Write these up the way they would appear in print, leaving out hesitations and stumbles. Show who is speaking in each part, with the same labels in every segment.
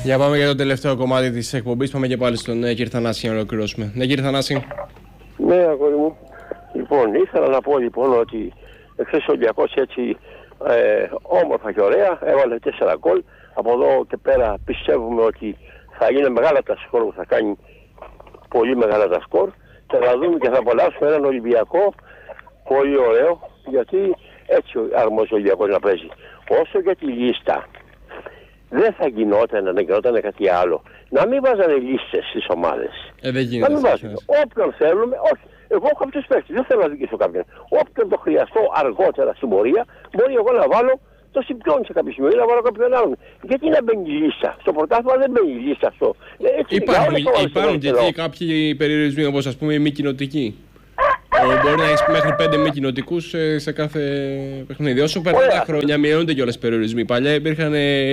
Speaker 1: Για πάμε για το τελευταίο κομμάτι της εκπομπής. Πάμε και πάλι στον κύριε Θανάση για να ολοκληρώσουμε. Ναι, κύριε Θανάση.
Speaker 2: Ναι, αγόρι μου. Λοιπόν, ήθελα να πω λοιπόν ότι εχθές ο Ολυμπιακός έτσι όμορφα και ωραία έβαλε 4 γκολ. Από εδώ και πέρα πιστεύουμε ότι θα είναι μεγάλα τα σκορ που θα κάνει πολύ μεγάλα τα σκορ και θα δούμε και θα απολαύσουμε έναν Ολυμπιακό πολύ ωραίο, γιατί έτσι αρμόζει ο Ολυμπιακός να παίζει. Όσο για τη λίστα, δεν θα γινόταν κάτι άλλο. Να μην βάζανε λίστες στις ομάδες.
Speaker 1: Δεν γίνεται.
Speaker 2: Να μην βάζανε. Όποιον θέλουμε, όχι. Εγώ έχω αυτούς παίκτες, δεν θέλω να δικήσω κάποιον. Όποιον το χρειαστώ αργότερα στην πορεία, μπορεί εγώ να βάλω το Σιπιόνι σε κάποιο σημείο ή να βάλω κάποιον άλλον. Γιατί να μπαίνει η λίστα. Στο πρωτάθλημα δεν μπαίνει η λίστα αυτό.
Speaker 1: Υπάρχουν και εκεί κάποιοι περιορισμοί, όπως ας πούμε οι μη κοινοτικοί. Μπορεί να έχει μέχρι 5 μη κοινοτικούς σε κάθε παιχνίδι. Όσο περνάνε τα χρόνια, μειώνονται κιόλας οι περιορισμοί. Παλιά υπήρχαν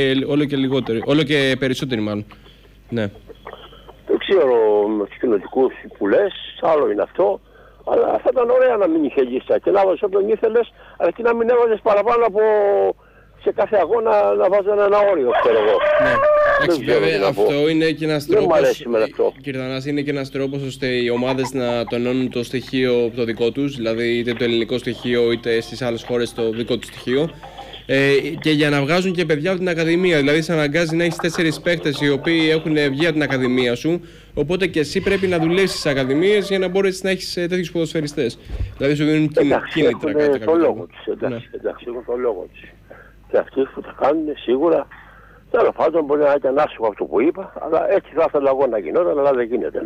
Speaker 1: όλο και περισσότεροι μάλλον. Ναι.
Speaker 2: Δεν ξέρω με τους κοινοτικούς που λες, άλλο είναι αυτό. Αλλά θα ήταν ωραία να μην είχε λίστα και να βάζεις όποιον ήθελες, αλλά και να μην έβαζες παραπάνω από σε κάθε αγώνα να βάζεις ένα όριο, ξέρω εγώ.
Speaker 1: Ναι. Εντάξει, βέβαια αυτό είναι και ένας τρόπος,
Speaker 2: κύριε
Speaker 1: Θανάση, είναι και ένας τρόπος ώστε οι ομάδες να τονώνουν το στοιχείο το δικό τους, δηλαδή είτε το ελληνικό στοιχείο είτε στις άλλες χώρες το δικό του στοιχείο. Και για να βγάζουν και παιδιά από την ακαδημία. Δηλαδή, σε αναγκάζει να έχεις 4 παίκτες οι οποίοι έχουν βγει από την ακαδημία σου. Οπότε και εσύ πρέπει να δουλεύεις στις ακαδημίες για να μπορέσεις να έχεις τέτοιους ποδοσφαιριστές. Δηλαδή, σου δίνουν κίνητρα κατά
Speaker 2: το λόγο τους. Εντάξει, έχουν το λόγο τους. Και αυτοί που θα κάνουν σίγουρα. Τέλος πάντων, μπορεί να ήταν άσχημο αυτό που είπα, αλλά έτσι θα ήθελα εγώ να γινόταν, αλλά δεν γίνεται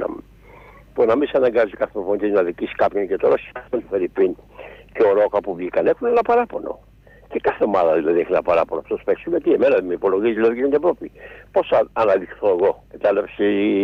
Speaker 2: να μην σε αναγκάζει κάθε προπονητής να δικήσει κάποιον και τώρα στον Φερρυπίν και ο Ρόκα που βγήκαν έχουν ένα παράπονο. Και κάθε ομάδα δηλαδή έχει ένα παράπονο αυτός παίξει. Γιατί εμένα με υπολογίζει δηλαδή για την Ευρώπη. Πώς θα αναδειχθώ εγώ, κατάλαβες,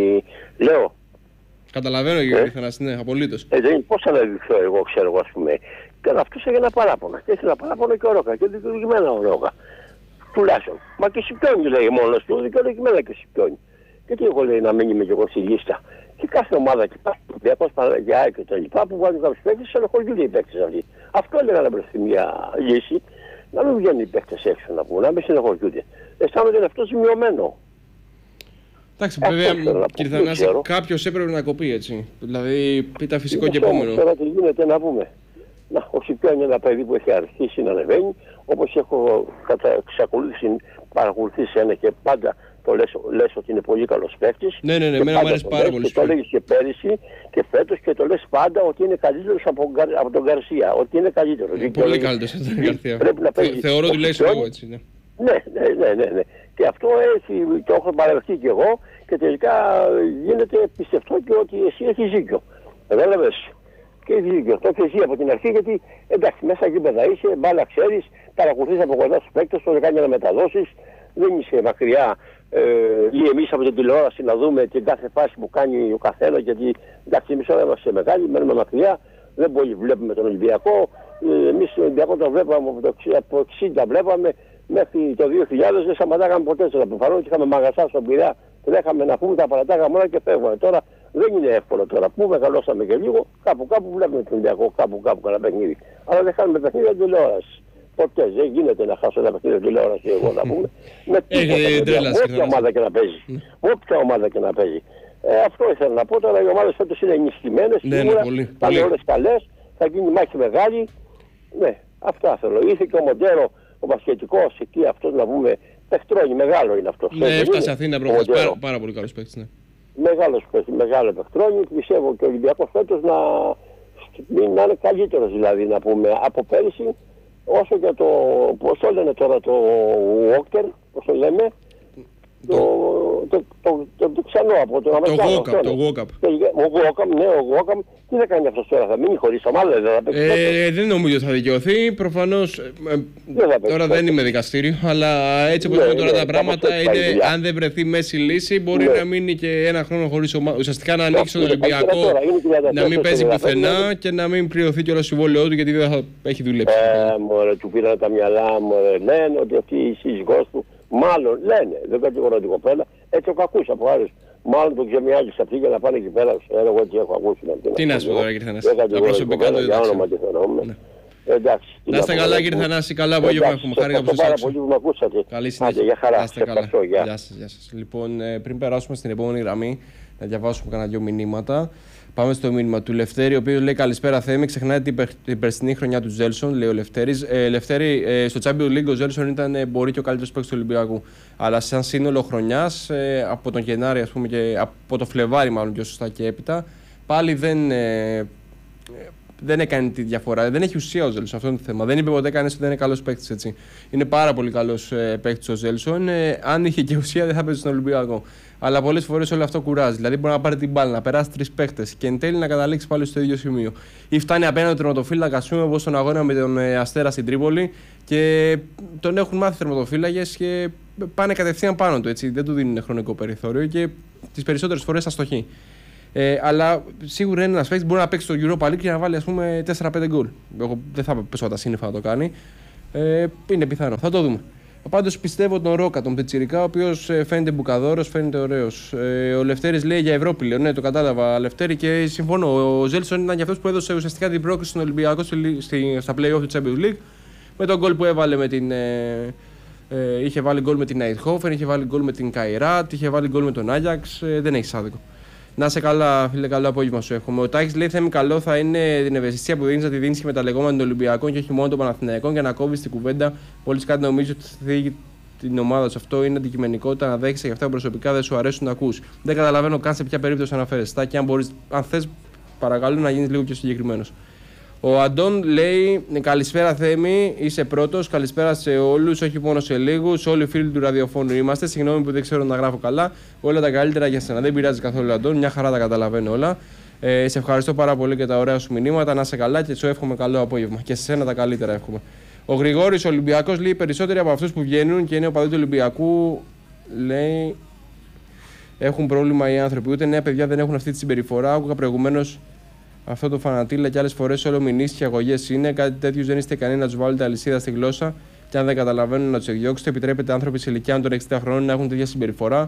Speaker 2: λέω.
Speaker 1: Καταλαβαίνω κύριε Θανάση, ναι, απολύτως.
Speaker 2: Πώς θα αναδειχθώ εγώ, ξέρω εγώ, ας πούμε. Και αυτός έχει ένα παράπονο. Και έχει ένα παράπονο και ο Ρόκα. Και δικαιολογημένα ο Ρόκα. Τουλάχιστον. Μα και Σιπιόνι λέει μόνος του, δικαιολογημένα και Σιπιόνι. Και τι εγώ λέει να μην είμαι και εγώ στη λίστα. Και κάθε ομάδα και κάθε Ολυμπιακός Παναγιά και τα λοιπά που βάζουν κάποιους παίκτες, στενοχωριούνται οι παίκτες αυτοί. Αυτό έλεγα να βρεθεί μια λύση. Να μην βγαίνουν οι παίκτες έξω να πούμε, να μην στενοχωριούνται. Αισθάνονται αυτό ζημιωμένο.
Speaker 1: Εντάξει, βέβαια, κύριε Θανάση, κάποιος έπρεπε να κοπεί έτσι. Δηλαδή, ήταν φυσικό και επόμενο.
Speaker 2: Τώρα τι γίνεται να πούμε. Να, ο Σιπιόνι είναι ένα παιδί που έχει αρχίσει να ανεβαίνει, όπως έχω παρακολουθήσει ένα και πάντα το λες ότι είναι πολύ καλός παίκτης.
Speaker 1: Ναι, εμένα μου αρέσει πάρα πολύ.
Speaker 2: Και το λέγεις και πέρυσι και φέτος και το λες πάντα ότι είναι καλύτερος από τον Γκαρσία. Ότι είναι καλύτερος.
Speaker 1: Πολύ καλύτερος από τον Γκαρσία. Θεωρώ ότι λέει λόγο έτσι.
Speaker 2: Ναι. Και αυτό έχει, το έχω παραδεχτεί και εγώ και τελικά γίνεται πιστευτό και ότι εσύ έχεις δίκιο. Κατάλαβες. Και έχει δίκιο. Το έχεις εσύ από την αρχή γιατί εντάξει μέσα γήπεδα είσαι, μπάλα ξέρεις, παρακολουθείς από κοντά στους παίκτες, το κάνει να μεταδώσεις, δεν είσαι μακριά ή εμείς από την τηλεόραση να δούμε την κάθε φάση που κάνει ο καθένα γιατί εντάξει εμείς όλα είμαστε μεγάλοι, μένουμε μακριά, δεν πολύ βλέπουμε τον Ολυμπιακό, εμείς τον Ολυμπιακό τον βλέπαμε από 60 βλέπαμε μέχρι το 2000 δεν σταματάγαμε ποτέ στον Αποφαρό και είχαμε μαγαζά στον Πειραιά, τρέχαμε να πούμε τα παρατάγαμε όλα και φεύγαμε. Τώρα δεν είναι εύκολο τώρα που μεγαλώσαμε και λίγο, κάπου βλέπουμε τον Ολυμπιακό, κάπου κανένα παιχνίδι. Αλλά δεν χάνουμε παιχνίδια τηλεόραση. Ποτέ δεν γίνεται να χάσω ένα παιχνίδι τηλεόραση εγώ να πούμε. Με όποια ομάδα και να παίζει. Όποια ομάδα και να παίζει. Αυτό ήθελα να πω τώρα. Οι ομάδες φέτος είναι ενισχυμένες. Σίγουρα θα είναι όλες καλές. Θα γίνει μάχη μεγάλη. Ναι, αυτά θέλω. Ήρθε και ο Μοντέρο, ο Πασχετικός εκεί αυτός να πούμε. Παιχτρώνει, μεγάλο είναι αυτός.
Speaker 1: Ναι, έφτασε Αθήνα προχθές. Πάρα πολύ καλός παίκτης. Ναι.
Speaker 2: Μεγάλο παιχτρώνει. Πιστεύω και ο Ολυμπιακός φέτος να είναι καλύτερος δηλαδή να πούμε από πέρυσι. Όσο για το, πώς το λένε τώρα, το Walker, πώς το λέμε, το ξανό από τον Αμερικάνο.
Speaker 1: Το Walkup.
Speaker 2: Ο Walkup, τι θα κάνει αυτός τώρα, θα μείνει χωρίς ομάδα, δεν θα παίξει.
Speaker 1: Δεν νομίζω ότι θα δικαιωθεί, προφανώς, τώρα δεν είμαι δικαστήριο, αλλά έτσι όπως είναι τώρα τα πράγματα, είναι, αν δεν βρεθεί μέση λύση, μπορεί να μείνει και ένα χρόνο χωρίς ομάδα. Ουσιαστικά να ανοίξει τον Ολυμπιακό, να μην παίζει πουθενά και να μην πληρωθεί και όλο το συμβόλαιό του, γιατί δεν θα έχει δουλέψει.
Speaker 2: Μωρέ, του πήραν τα μυαλά, μωρέ, λένε ότι αυτή η σύζυγός του. Μάλλον λένε, δεν κατηγορώ την κοπέλα, έτσι έχω ακούσει από άλλους. Μάλλον τον ξεμιάζει αυτή για να πάνε εκεί πέρα, εγώ τι έχω ακούσει.
Speaker 1: Τι να σου πω τώρα κύριε Θανάση, τα προσωπικά του
Speaker 2: για όνομα και φαινόμενο. Εντάξει.
Speaker 1: Να είστε καλά, κύριε Θανάση. Καλά απόγευμα έχουμε. Χάρηκα που
Speaker 2: πάρα πολύ που με ακούσατε.
Speaker 1: Καλή συνέχεια.
Speaker 2: Για χαρά.
Speaker 1: Να είστε καλά. Γεια σας. Λοιπόν, πριν περάσουμε στην επόμενη γραμμή, να διαβάσουμε κανένα δύο μηνύματα. Πάμε στο μήνυμα του Λευτέρη, ο οποίος λέει: Καλησπέρα, Θέμη. Ξεχνάτε την περσινή χρονιά του Τζέλσον, λέει ο Λευτέρης. Λευτέρη, στο Champions League ο Τζέλσον ήταν μπορεί και ο καλύτερος παίκτης του Ολυμπιακού. Αλλά σαν σύνολο χρονιάς, από τον Γενάρη, ας πούμε, και από το Φλεβάρι, μάλλον πιο σωστά και έπειτα, πάλι δεν έκανε τη διαφορά. Δεν έχει ουσία ο Τζέλσον, αυτό είναι το θέμα. Δεν είπε ποτέ κανείς ότι δεν είναι καλός παίκτης, έτσι. Είναι πάρα πολύ καλός παίκτης ο Τζέλσον. Αν είχε και ουσία, δεν θα παίζει στον Ολυμπιακό. Αλλά πολλές φορές όλο αυτό κουράζει. Δηλαδή, μπορεί να πάρει την μπάλα, να περάσει 3 παίκτες και εν τέλει να καταλήξει πάλι στο ίδιο σημείο. Ή φτάνει απέναντι τερματοφύλακα, ας πούμε, όπως στον αγώνα με τον Αστέρα στην Τρίπολη και τον έχουν μάθει τερματοφύλακες και πάνε κατευθείαν πάνω του. Έτσι. Δεν του δίνουν χρονικό περιθώριο και τις περισσότερες φορές αστοχεί. Αλλά σίγουρα είναι ένας παίκτης που μπορεί να παίξει στο Europa League και να βάλει, ας πούμε, 4-5 γκολ. Εγώ δεν θα πέσω τα σύννεφα να το κάνει. Είναι πιθανό. Θα το δούμε. Πάντως πιστεύω τον Ρόκα, τον Πιτσιρικά, ο οποίος φαίνεται μπουκαδόρος, φαίνεται ωραίος. Ο Λευτέρης λέει για Ευρώπη, λέω. Ναι, το κατάλαβα, Λευτέρη, και συμφωνώ. Ο Ζέλσον ήταν και αυτός που έδωσε ουσιαστικά την πρόκληση στον Ολυμπιακό στα play-off του Champions League. Με τον γκολ που έβαλε με την. Είχε βάλει γκολ με την Eindhoven, είχε βάλει γκολ με την Καϊράτ, είχε βάλει γκολ με τον Άγιαξ. Δεν έχει άδικο. Να σε καλά, φίλε, καλό απόγευμα σου εύχομαι. Ο Τάκης λέει: Θέμη, καλό θα είναι την ευαισθησία που δίνει να τη δίνει και με τα λεγόμενα των Ολυμπιακών και όχι μόνο των Παναθηναϊκών για να κόβει την κουβέντα. Μόλις κάτι νομίζει ότι θα θίγει την ομάδα σου. Αυτό είναι αντικειμενικότητα να δέχεσαι και αυτά που προσωπικά δεν σου αρέσουν να ακούς. Δεν καταλαβαίνω καν σε ποια περίπτωση αναφέρεσαι. Τάκη, αν θες, παρακαλώ να γίνει λίγο πιο συγκεκριμένος. Ο Αντών λέει: Καλησπέρα, Θέμη, είσαι πρώτος. Καλησπέρα σε όλους, όχι μόνο σε λίγους. Όλοι οι φίλοι του ραδιοφώνου είμαστε. Συγγνώμη που δεν ξέρω να γράφω καλά. Όλα τα καλύτερα για σένα. Δεν πειράζει καθόλου, Αντών. Μια χαρά τα καταλαβαίνω όλα. Σε ευχαριστώ πάρα πολύ για τα ωραία σου μηνύματα. Να είσαι καλά και σου εύχομαι καλό απόγευμα. Και σε σένα τα καλύτερα εύχομαι. Ο Γρηγόρης Ολυμπιακός λέει: Περισσότεροι από αυτούς που βγαίνουν και είναι οπαδοί του Ολυμπιακού, λέει, έχουν πρόβλημα οι άνθρωποι. Ούτε νέα παιδιά δεν έχουν αυτή τη συμπεριφορά. Άκουγα προηγουμένως αυτό το φανατήλα και άλλες φορές όλο μηνύσεις και αγωγές είναι. Κάτι τέτοιο δεν είστε κανένα να τους βάλετε αλυσίδα στη γλώσσα και αν δεν καταλαβαίνουν να τους εκδιώξετε. Επιτρέπετε άνθρωποι σε ηλικία των 60 χρόνων να έχουν τέτοια συμπεριφορά.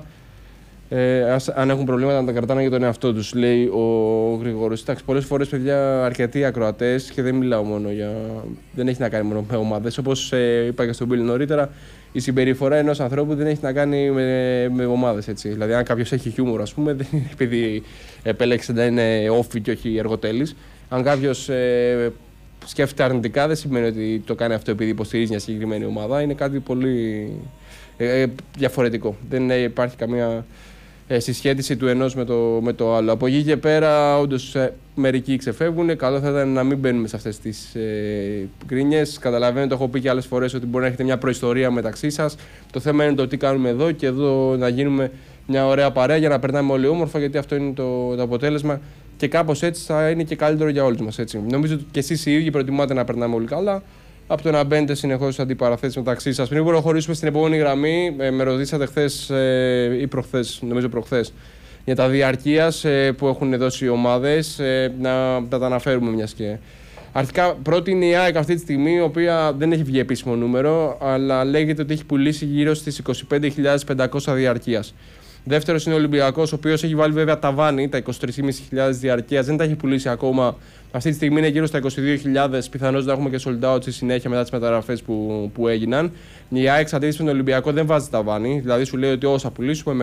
Speaker 1: Αν έχουν προβλήματα να τα κρατάνε για τον εαυτό τους, λέει ο Γρηγόρης. Εντάξει, πολλές φορές, παιδιά, αρκετοί ακροατές και δεν μιλάω μόνο για. Δεν έχει να κάνει μόνο με ομάδες. Όπως είπα και στον Μπίλ νωρίτερα, η συμπεριφορά ενός ανθρώπου δεν έχει να κάνει με ομάδες. Έτσι. Δηλαδή, αν κάποιος έχει χιούμορ, ας πούμε, δεν είναι επειδή επέλεξε να είναι όφη και όχι εργοτέλης. Αν κάποιος σκέφτεται αρνητικά, δεν σημαίνει ότι το κάνει αυτό επειδή υποστηρίζει μια συγκεκριμένη ομάδα. Είναι κάτι πολύ διαφορετικό. Δεν υπάρχει καμία συσχέτιση του ενός με το άλλο. Από εκεί και πέρα, όντως, μερικοί ξεφεύγουν. Καλό θα ήταν να μην μπαίνουμε σε αυτές τις γκρίνιες. Καταλαβαίνω, το έχω πει και άλλες φορές, ότι μπορεί να έχετε μια προϊστορία μεταξύ σας. Το θέμα είναι το τι κάνουμε εδώ και εδώ να γίνουμε μια ωραία παρέα για να περνάμε όλοι όμορφα, γιατί αυτό είναι το αποτέλεσμα. Και κάπως έτσι θα είναι και καλύτερο για όλους μας. Έτσι. Νομίζω ότι και εσείς οι ίδιοι προτιμάτε να περνάμε όλοι καλά, από το να μπαίνετε συνεχώς αντιπαραθέσεις μεταξύ σας. Πριν προχωρήσουμε στην επόμενη γραμμή, με ρωτήσατε χθες ή προχθές, νομίζω προχθές, για τα διαρκείας που έχουν δώσει οι ομάδες. Να τα αναφέρουμε μιας και. Αρχικά, πρώτη είναι η ΑΕΚ αυτή τη στιγμή, η οποία δεν έχει βγει επίσημο νούμερο, αλλά λέγεται ότι έχει πουλήσει γύρω στις 25.500 διαρκείας. Δεύτερος είναι ο Ολυμπιακός, ο οποίος έχει βάλει βέβαια ταβάνι, τα 23.500 διαρκείας, δεν τα έχει πουλήσει ακόμα. Αυτή τη στιγμή είναι γύρω στα 22.000, πιθανώς να έχουμε και sold out στη συνέχεια μετά τις μεταγραφές που έγιναν. Η ΑΕΚ, αντίθεση με τον Ολυμπιακό, δεν βάζει ταβάνι, δηλαδή σου λέει ότι όσα πουλήσουμε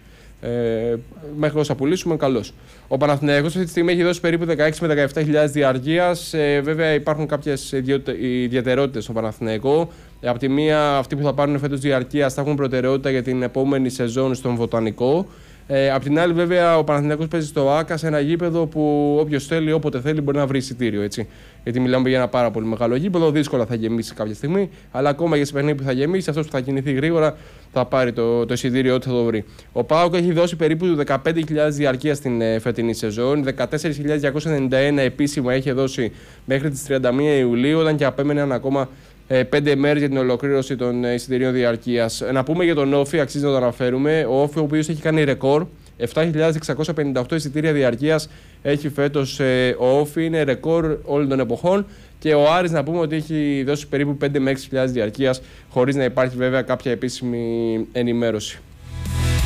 Speaker 1: μέχρι όσα πουλήσουμε, καλώς. Ο Παναθηναϊκός αυτή τη στιγμή έχει δώσει περίπου 16 με 17.000 διαρκείας. Βέβαια υπάρχουν κάποιες ιδιαιτερότητες στο Παναθηναϊκό. Από τη μία, αυτοί που θα πάρουν φέτος διαρκείας θα έχουν προτεραιότητα για την επόμενη σεζόν στον Βοτανικό. Απ' την άλλη, βέβαια, ο Παναθηναϊκός παίζει στο ΆΚΑ, σε ένα γήπεδο που όποιος θέλει, όποτε θέλει, μπορεί να βρει εισιτήριο. Έτσι. Γιατί μιλάμε για ένα πάρα πολύ μεγάλο γήπεδο, δύσκολα θα γεμίσει κάποια στιγμή, αλλά ακόμα και σε παιχνίδι που θα γεμίσει, αυτός που θα κινηθεί γρήγορα θα πάρει το εισιτήριο ό,τι θα το βρει. Ο ΠΑΟΚ έχει δώσει περίπου 15.000 διαρκείας στην φετινή σεζόν, 14.291 επίσημα έχει δώσει μέχρι τις 31 Ιουλίου, όταν και απέμεναν ακόμα 5 μέρες για την ολοκλήρωση των εισιτηρίων διαρκείας. Να πούμε για τον Όφη, αξίζει να το αναφέρουμε. Ο Όφη, ο οποίος έχει κάνει ρεκόρ, 7.658 εισιτήρια διαρκείας έχει φέτος ο Όφη, είναι ρεκόρ όλων των εποχών. Και ο Άρης, να πούμε ότι έχει δώσει περίπου 5 με 6.000 διαρκείας, χωρίς να υπάρχει βέβαια κάποια επίσημη ενημέρωση.